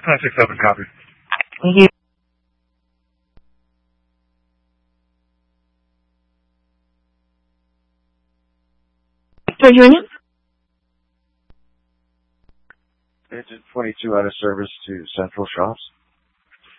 967 copy. Thank you. Joining? Agent 22 out of service to Central Shops.